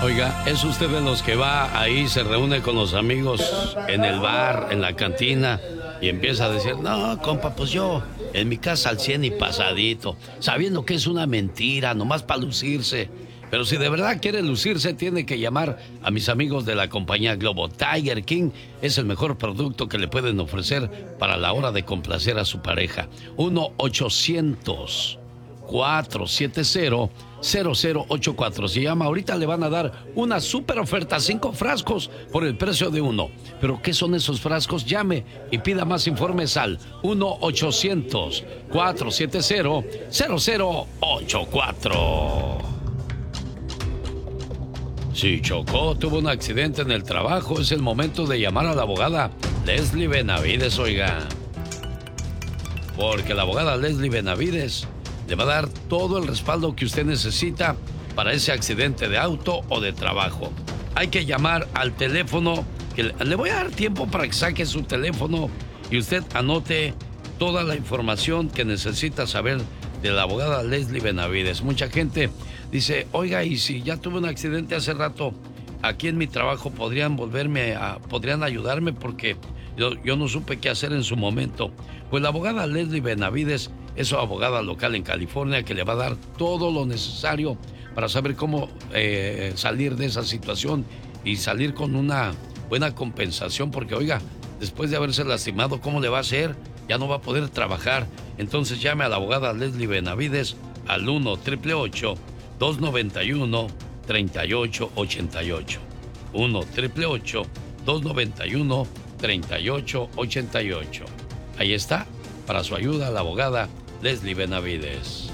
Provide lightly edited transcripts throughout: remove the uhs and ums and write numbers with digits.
Oiga, ¿es usted de los que va ahí, se reúne con los amigos en el bar, en la cantina, y empieza a decir, no, compa, pues yo en mi casa al 100 y pasadito, sabiendo que es una mentira, nomás para lucirse? Pero si de verdad quiere lucirse, tiene que llamar a mis amigos de la compañía Globo. Tiger King es el mejor producto que le pueden ofrecer para la hora de complacer a su pareja. 1-800-470-0084. Si llama ahorita le van a dar una super oferta, 5 frascos por el precio de uno. ¿Pero qué son esos frascos? Llame y pida más informes al 1-800-470-0084. Si chocó, tuvo un accidente en el trabajo, es el momento de llamar a la abogada Leslie Benavides, oiga. Porque la abogada Leslie Benavides le va a dar todo el respaldo que usted necesita para ese accidente de auto o de trabajo. Hay que llamar al teléfono, que le voy a dar tiempo para que saque su teléfono y usted anote toda la información que necesita saber de la abogada Leslie Benavides. Mucha gente dice, oiga, y si ya tuve un accidente hace rato, aquí en mi trabajo podrían ayudarme porque yo no supe qué hacer en su momento. Pues la abogada Leslie Benavides es su abogada local en California que le va a dar todo lo necesario para saber cómo salir de esa situación y salir con una buena compensación, porque oiga, después de haberse lastimado, ¿cómo le va a hacer? Ya no va a poder trabajar. Entonces llame a la abogada Leslie Benavides al 1-888-291-3888. 1-888-291-3888. Ahí está, para su ayuda, la abogada Leslie Benavides.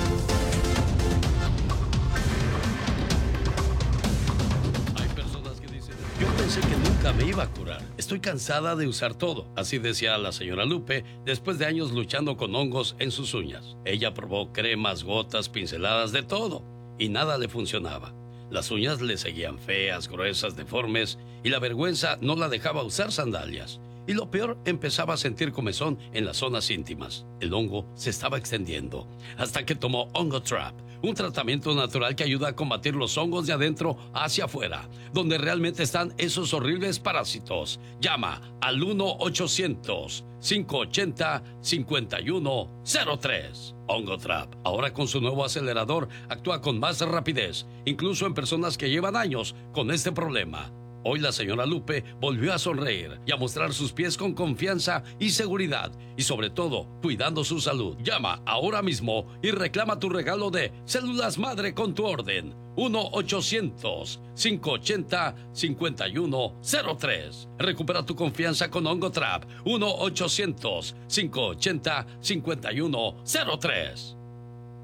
Hay personas que dicen, yo pensé que nunca me iba a curar. Estoy cansada de usar todo. Así decía la señora Lupe después de años luchando con hongos en sus uñas. Ella probó cremas, gotas, pinceladas, de todo, y nada le funcionaba. Las uñas le seguían feas, gruesas, deformes, y la vergüenza no la dejaba usar sandalias. Y lo peor, empezaba a sentir comezón en las zonas íntimas. El hongo se estaba extendiendo hasta que tomó OngoTrap, un tratamiento natural que ayuda a combatir los hongos de adentro hacia afuera, donde realmente están esos horribles parásitos. Llama al 1-800-580-5103. OngoTrap, ahora con su nuevo acelerador, actúa con más rapidez, incluso en personas que llevan años con este problema. Hoy la señora Lupe volvió a sonreír y a mostrar sus pies con confianza y seguridad, y sobre todo, cuidando su salud. Llama ahora mismo y reclama tu regalo de células madre con tu orden. 1-800-580-5103. Recupera tu confianza con OngoTrap. 1-800-580-5103.